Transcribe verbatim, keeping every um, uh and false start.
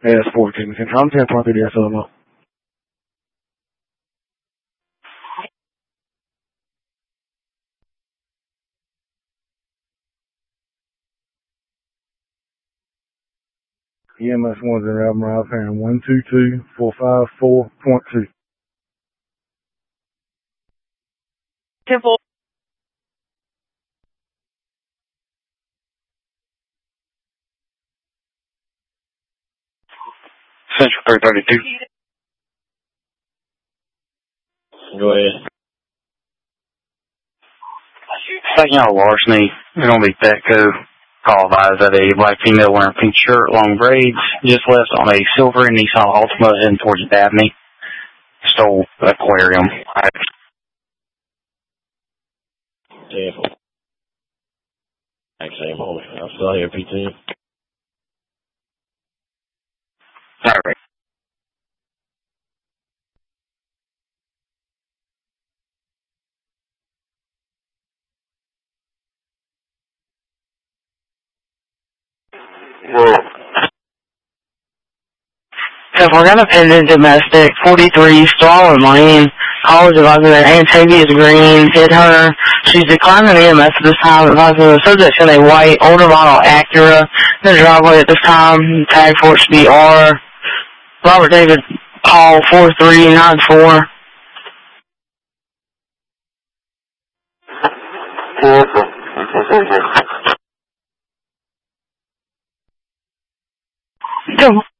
S fourteen Central, I'm ten twenty-three D S L M O. E M S one's in Albemarle, paying one two two four five four point two. Temple. Central three thirty-two. Go ahead. Second out larceny. It's going to be Petco. Call advised that a black female wearing pink shirt, long braids, just left on a silver Nissan Altima heading towards Dabney. Stole aquarium. Careful. Actually, I'm on. I'm still here, P T. All right. So if we're going to pendant domestic, forty-three, Stalin Lane, college advisor that Antavius Green hit her. She's declining E M S at this time. Advisor the subject's in a white, older model Acura in the driveway at this time. Tag for it should be R. Robert David Hall, four three nine four. Go.